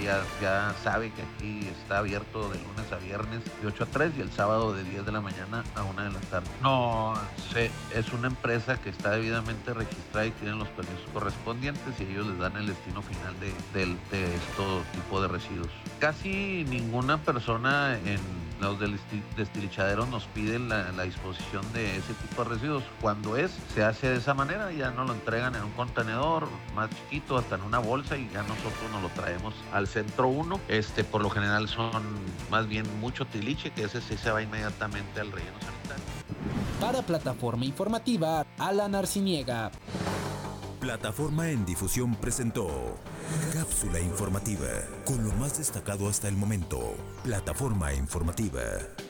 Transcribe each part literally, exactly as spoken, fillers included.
ya, ya sabe que aquí está abierto de lunes a viernes de ocho a tres y el sábado de diez de la mañana a una de la tarde. No, se, es una empresa que está debidamente registrada y tienen los permisos correspondientes y ellos les dan el destino final de, de, de este tipo de residuos. Casi ninguna persona en los destilichaderos nos piden la, la disposición de ese tipo de residuos. Cuando es, se hace de esa manera, ya nos lo entregan en un contenedor más chiquito, hasta en una bolsa, y ya nosotros nos lo traemos al centro uno. Este, por lo general son más bien mucho tiliche, que ese sí se va inmediatamente al relleno sanitario. Para Plataforma Informativa, Alan Arciniega. Plataforma en Difusión presentó Cápsula Informativa, con lo más destacado hasta el momento. Plataforma Informativa.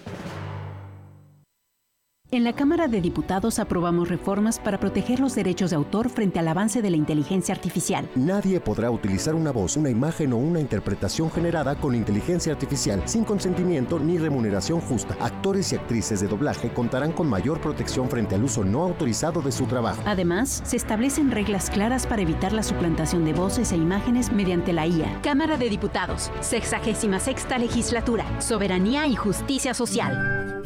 En la Cámara de Diputados aprobamos reformas para proteger los derechos de autor frente al avance de la inteligencia artificial. Nadie podrá utilizar una voz, una imagen o una interpretación generada con inteligencia artificial sin consentimiento ni remuneración justa. Actores y actrices de doblaje contarán con mayor protección frente al uso no autorizado de su trabajo. Además, se establecen reglas claras para evitar la suplantación de voces e imágenes mediante la I A. Cámara de Diputados, sexagésima sexta legislatura, soberanía y justicia social.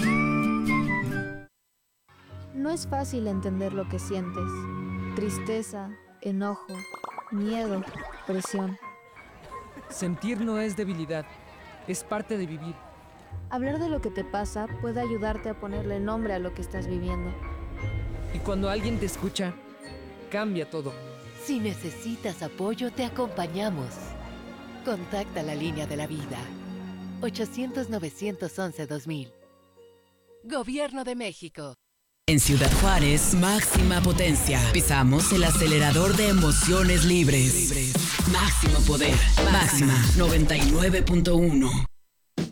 No es fácil entender lo que sientes. Tristeza, enojo, miedo, presión. Sentir no es debilidad, es parte de vivir. Hablar de lo que te pasa puede ayudarte a ponerle nombre a lo que estás viviendo. Y cuando alguien te escucha, cambia todo. Si necesitas apoyo, te acompañamos. Contacta la línea de la vida. ochocientos, novecientos once, dos mil. Gobierno de México. En Ciudad Juárez, máxima potencia. Pisamos el acelerador de emociones libres. Máximo poder. Máxima noventa y nueve punto uno.